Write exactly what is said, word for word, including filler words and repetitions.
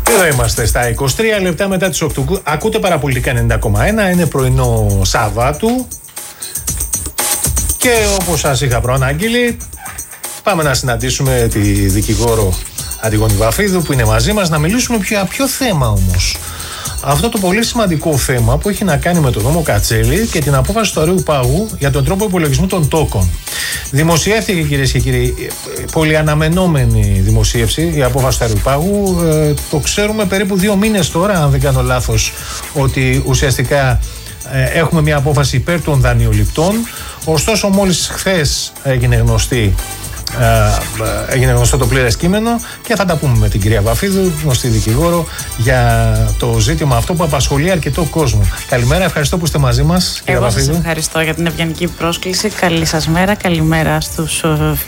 Εδώ είμαστε στα είκοσι τρία λεπτά μετά τις οκτώ. Ακούτε Παραπολιτικά ενενήντα κόμμα ένα. Είναι πρωινό Σαββάτου. Και όπως σας είχα προαναγγείλει, πάμε να συναντήσουμε τη δικηγόρο Αντιγόνη Βαφίδου που είναι μαζί μας, να μιλήσουμε για ποιο θέμα όμως. Αυτό το πολύ σημαντικό θέμα που έχει να κάνει με τον νόμο Κατσέλη και την απόφαση του Αραίου Πάγου για τον τρόπο υπολογισμού των τόκων. Δημοσιεύτηκε, κυρίες και κύριοι, πολύ αναμενόμενη δημοσίευση η απόφαση του Αραίου Πάγου. Ε, το ξέρουμε περίπου δύο μήνες τώρα, αν δεν κάνω λάθος, ότι ουσιαστικά ε, έχουμε μια απόφαση υπέρ των δανειοληπτών. Ωστόσο, μόλις χθες έγινε γνωστή Uh, έγινε γνωστό το πλήρες κείμενο και θα τα πούμε με την κυρία Βαφίδου, γνωστή δικηγόρο, για το ζήτημα αυτό που απασχολεί αρκετό κόσμο. Καλημέρα, ευχαριστώ που είστε μαζί μας, κυρία Εγώ Βαφίδου. σας ευχαριστώ για την ευγενική πρόσκληση. Καλή σας μέρα, καλημέρα στους